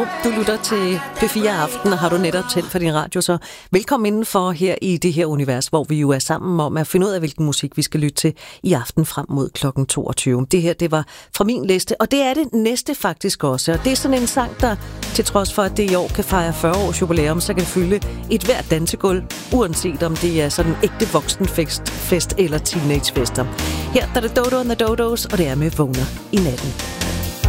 Du lytter til P4 Aften, og har du netop tændt for din radio, så velkommen indenfor her i det her univers, hvor vi jo er sammen om at finde ud af, hvilken musik vi skal lytte til i aften frem mod klokken 22. Det her, det var fra min liste, og det er det næste faktisk også. Og det er sådan en sang, der til trods for, at det i år kan fejre 40 års jubilæum, så kan fylde et hvert dansegulv, uanset om det er sådan ægte voksenfest eller teenagefester. Her der er det Dodo and the Dodos, og det er med Vågner i natten.